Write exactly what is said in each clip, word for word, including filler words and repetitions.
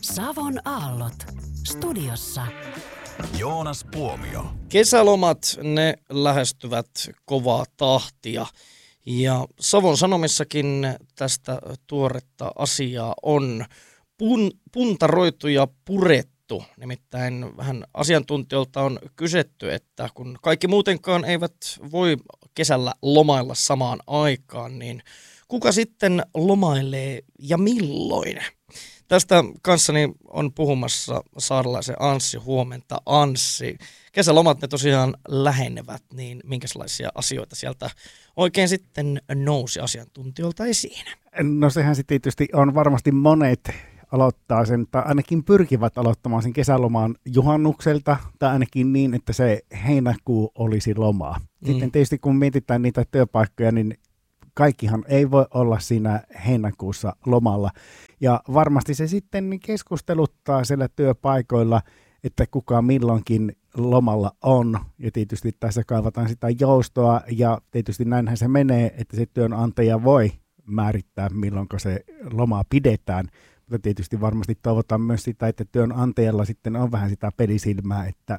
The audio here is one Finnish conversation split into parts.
Savon aallot. Studiossa Joonas Puomio. Kesälomat, ne lähestyvät kovaa tahtia. Ja Savon Sanomissakin tästä tuoretta asiaa on pun, puntaroitu ja purettu. Nimittäin vähän asiantuntijoilta on kysytty, että kun kaikki muutenkaan eivät voi kesällä lomailla samaan aikaan, niin kuka sitten lomailee ja milloin? Tästä kanssani on puhumassa saarelaisen Anssi. Huomenta, Anssi. Kesälomat ne tosiaan lähenevät, niin minkälaisia asioita sieltä oikein sitten nousi asiantuntijoilta esiin? No sehän sitten tietysti on varmasti monet aloittaa sen, tai ainakin pyrkivät aloittamaan sen kesälomaan juhannukselta, tai ainakin niin, että se heinäkuu olisi lomaa. Mm. Sitten tietysti kun mietitään niitä työpaikkoja, niin kaikkihan ei voi olla siinä heinäkuussa lomalla. Ja varmasti se sitten keskusteluttaa siellä työpaikoilla, että kuka milloinkin lomalla on. Ja tietysti tässä kaivataan sitä joustoa, ja tietysti näinhän se menee, että se työnantaja voi määrittää, milloin se loma pidetään. Mutta tietysti varmasti toivotaan myös sitä, että työnantajalla sitten on vähän sitä pelisilmää, että,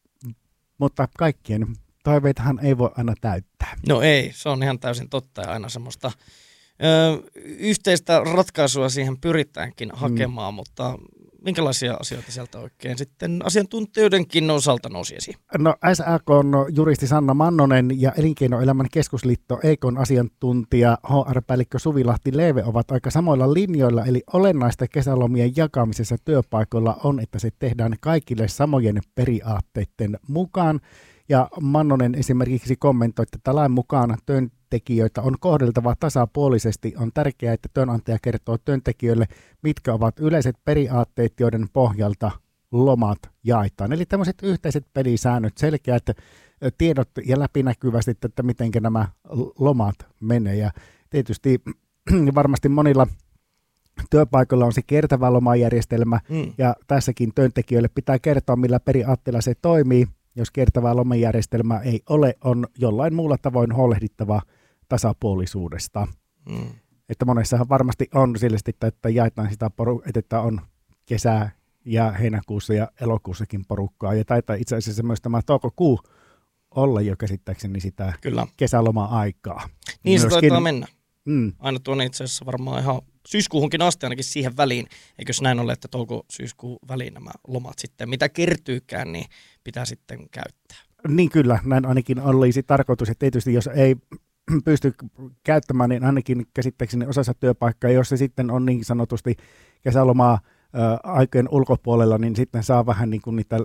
mutta kaikkien toiveitahan ei voi aina täyttää. No ei, se on ihan täysin totta ja aina semmoista ö, yhteistä ratkaisua siihen pyritäänkin hakemaan, mm. mutta minkälaisia asioita sieltä oikein sitten asiantuntijoidenkin osalta nousi esiin? No S A K:n juristi Sanna Mannonen ja Elinkeinoelämän keskusliitto E K:n asiantuntija H R-päällikkö Suvilahti-Leeve ovat aika samoilla linjoilla, eli olennaista kesälomien jakamisessa työpaikoilla on, että se tehdään kaikille samojen periaatteiden mukaan. Ja Mannonen esimerkiksi kommentoi, että tämän lain mukaan työntekijöitä on kohdeltava tasapuolisesti. On tärkeää, että työnantaja kertoo työntekijöille, mitkä ovat yleiset periaatteet, joiden pohjalta lomat jaetaan. Eli tämmöiset yhteiset pelisäännöt, selkeät tiedot ja läpinäkyvästi, että miten nämä lomat menee. Ja tietysti varmasti monilla työpaikoilla on se kiertävä lomajärjestelmä, mm. ja tässäkin työntekijöille pitää kertoa, millä periaatteella se toimii. Jos kiertävää lomajärjestelmää ei ole, on jollain muulla tavoin huolehdittava tasapuolisuudesta. Mm. Että monessahan varmasti on sillä, että jaetaan sitä poru- että on kesä ja heinäkuussa ja elokuussakin porukkaa. Ja taitaa itse asiassa myös tämä toukokuu olla jo käsittääkseni sitä Kyllä. kesäloma-aikaa. Niin Myöskin, se taitaa mennä. Mm. Aina tuonne itse asiassa varmaan ihan syyskuuhunkin asti ainakin siihen väliin. Eikös näin ole, että touko-syyskuun väliin nämä lomat sitten, mitä kertyykään, niin pitää sitten käyttää. Niin kyllä, näin ainakin olisi tarkoitus. Ja tietysti jos ei pysty käyttämään, niin ainakin käsittääkseni osassa työpaikkaa, jos se sitten on niin sanotusti kesälomaa ää, aikojen ulkopuolella, niin sitten saa vähän niin kuin niitä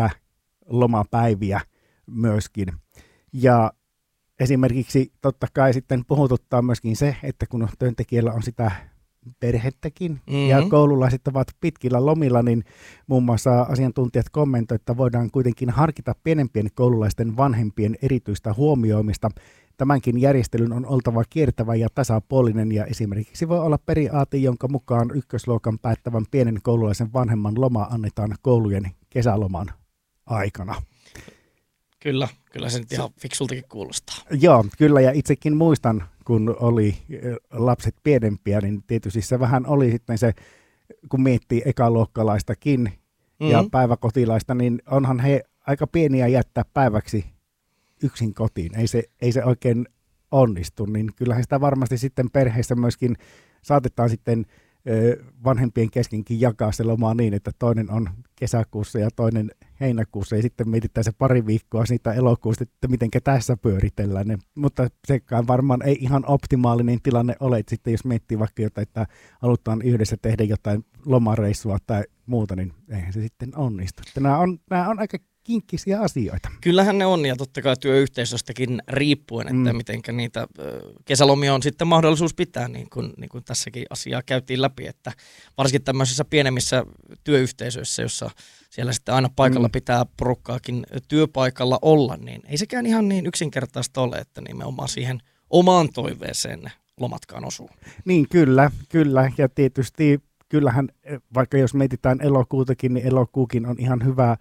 lisälomapäiviä myöskin. Ja esimerkiksi totta kai sitten puhututtaa myöskin se, että kun työntekijällä on sitä perhettäkin mm-hmm. ja koululaiset ovat pitkillä lomilla, niin muun muassa asiantuntijat kommentoivat, että voidaan kuitenkin harkita pienempien koululaisten vanhempien erityistä huomioimista. Tämänkin järjestelyn on oltava kiertävä ja tasapuolinen, ja esimerkiksi voi olla periaate, jonka mukaan ykkösluokan päättävän pienen koululaisen vanhemman loma annetaan koulujen kesäloman aikana. Kyllä, kyllä se nyt ihan fiksultakin kuulostaa. Joo, kyllä, ja itsekin muistan, kun oli lapset pienempiä, niin tietysti se vähän oli sitten se, kun miettii ekaluokkalaistakin mm-hmm. ja päiväkotilaista, niin onhan he aika pieniä jättää päiväksi yksin kotiin. Ei se, ei se oikein onnistu, niin kyllähän sitä varmasti sitten perheessä myöskin saatetaan sitten vanhempien keskenkin jakaa se lomaa niin, että toinen on kesäkuussa ja toinen heinäkuussa, ja sitten mietitään se pari viikkoa siitä elokuusta, että miten tässä pyöritellään. Ne, mutta sekään varmaan ei ihan optimaalinen tilanne ole, että sitten jos miettii vaikka jotain, että halutaan yhdessä tehdä jotain lomareissua tai muuta, niin eihän se sitten onnistu. Nämä on, nämä on aika kinkkisiä asioita. Kyllähän ne on, ja totta kai työyhteisöstäkin riippuen, että mm. mitenkä niitä kesälomia on sitten mahdollisuus pitää, niin kuin, niin kuin tässäkin asiaa käytiin läpi, että varsinkin tämmöisissä pienemmissä työyhteisöissä, jossa siellä sitten aina paikalla mm. pitää porukkaakin työpaikalla olla, niin ei sekään ihan niin yksinkertaista ole, että nimenomaan siihen omaan toiveeseen lomatkaan osuu. Niin kyllä, kyllä, ja tietysti kyllähän, vaikka jos mietitään elokuutakin, niin elokuukin on ihan hyvä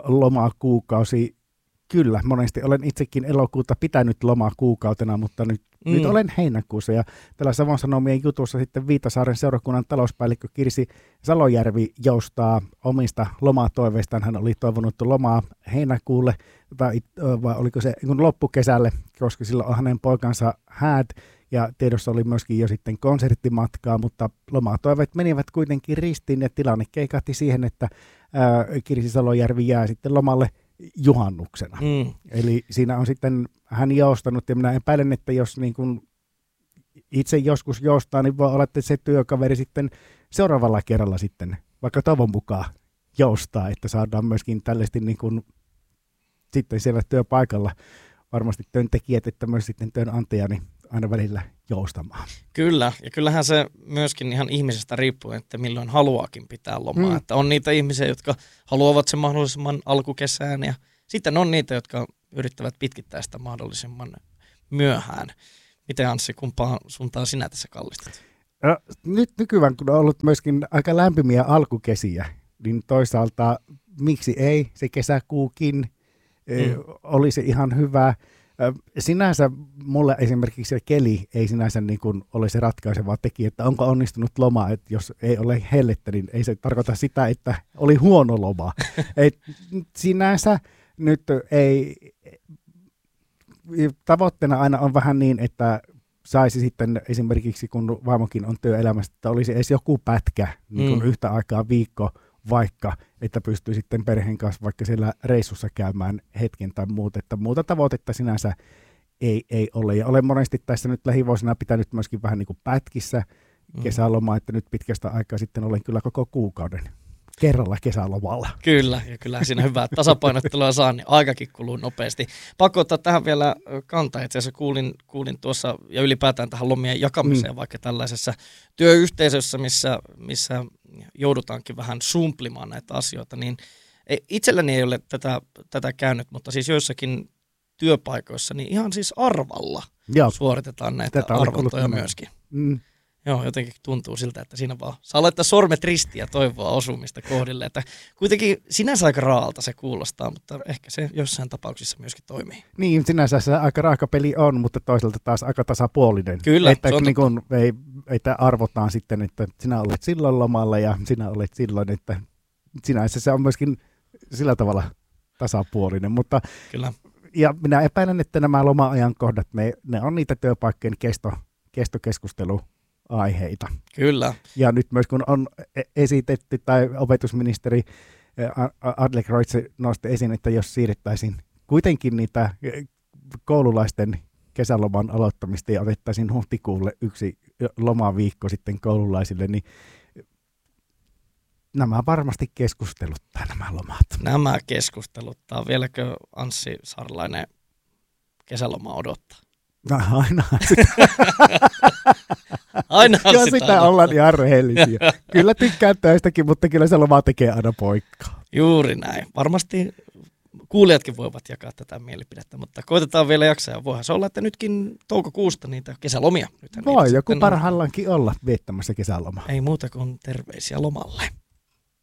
lomakuukausi. Kyllä, monesti olen itsekin elokuuta pitänyt lomakuukautena, mutta nyt Mm. Nyt olen heinäkuussa ja tällä Savon Sanomien jutussa sitten Viitasaaren seurakunnan talouspäällikkö Kirsi Salojärvi joustaa omista lomatoiveistaan. Hän oli toivonut lomaa heinäkuulle, tai vai oliko se loppukesälle, koska silloin on hänen poikansa häät. Ja tiedossa oli myöskin jo sitten konserttimatkaa, mutta lomatoiveet menivät kuitenkin ristiin ja tilanne keikahti siihen, että ää, Kirsi Salojärvi jää sitten lomalle juhannuksena. Mm. Eli siinä on sitten hän joustanut ja minä epäilen, että jos niin kuin itse joskus joustaa, niin voi olla, että se työkaveri sitten seuraavalla kerralla sitten, vaikka toivon mukaan joustaa, että saadaan myöskin tällaisesti niin kuin sitten siellä työpaikalla varmasti työntekijät, että myös sitten työnantaja, niin aina välillä joustamaan. Kyllä, ja kyllähän se myöskin ihan ihmisestä riippuu, että milloin haluaakin pitää lomaa. Mm. Että on niitä ihmisiä, jotka haluavat sen mahdollisimman alkukesään, ja sitten on niitä, jotka yrittävät pitkittää sitä mahdollisimman myöhään. Miten Anssi, kumpaan suuntaan sinä tässä kallistat? No, nyt nykyään, kun on ollut myöskin aika lämpimiä alkukesiä, niin toisaalta miksi ei, se kesäkuukin mm. olisi ihan hyvä. Sinänsä mulle esimerkiksi se keli ei sinänsä niin kuin ole se ratkaiseva tekijä, että onko onnistunut loma, että jos ei ole hellettä, niin ei se tarkoita sitä, että oli huono loma. Et sinänsä nyt ei, tavoitteena aina on vähän niin, että saisi sitten esimerkiksi, kun vaimokin on työelämässä, että olisi edes joku pätkä niin kuin mm. yhtä aikaa viikko, vaikka, että pystyy sitten perheen kanssa vaikka siellä reissussa käymään hetken tai muuta, että muuta tavoitetta sinänsä ei, ei ole. Ja olen monesti tässä nyt lähivuosina pitänyt myöskin vähän niin kuin pätkissä kesälomaa, että nyt pitkästä aikaa sitten olen kyllä koko kuukauden kerralla kesälomalla. Kyllä, ja kyllä siinä hyvää tasapainottelua saa, niin aikakin kuluu nopeasti. Pakko ottaa tähän vielä kantaa. Itse asiassa kuulin, kuulin tuossa, ja ylipäätään tähän lomien jakamiseen, mm. vaikka tällaisessa työyhteisössä, missä, missä joudutaankin vähän sumplimaan näitä asioita, niin itselläni ei ole tätä, tätä käynyt, mutta siis joissakin työpaikoissa, niin ihan siis arvalla Joo. suoritetaan näitä tätä arvontoja myöskin. Mm. Joo, jotenkin tuntuu siltä, että siinä vaan saa laittaa sormet ristiin ja toivoa osumista kohdille. Että kuitenkin sinänsä aika raalta se kuulostaa, mutta ehkä se jossain tapauksissa myöskin toimii. Niin, sinänsä se aika raaka peli on, mutta toisaalta taas aika tasapuolinen. Kyllä, että se on niin kun, ei, että arvotaan sitten, että sinä olet silloin lomalla ja sinä olet silloin, että sinänsä se on myöskin sillä tavalla tasapuolinen. Mutta, Kyllä. Ja minä epäilen, että nämä loma-ajankohdat, ne, ne on niitä työpaikkojen kesto, kestokeskustelu. aiheita. Kyllä. Ja nyt myös kun on esitetty, tai opetusministeri Adlercreutz nosti esiin, että jos siirrettäisiin kuitenkin niitä koululaisten kesäloman aloittamista ja otettaisiin huhtikuulle yksi lomaviikko sitten koululaisille, niin nämä varmasti keskusteluttaa nämä lomat. Nämä keskusteluttaa. Vieläkö Anssi Sarlainen kesäloma odottaa? No, aina sitä. Aina kyllä sitä, sitä ollaan ihan rehellisiä. Kyllä tykkään töistäkin, mutta kyllä se loma tekee aina poikkaa. Juuri näin. Varmasti kuulijatkin voivat jakaa tätä mielipidettä, mutta koitetaan vielä jaksaa. Ja voihan se olla, että nytkin toukokuusta niitä kesälomia. Nythän voi joku parhaillaankin olla viettämässä kesälomaa. Ei muuta kuin terveisiä lomalle.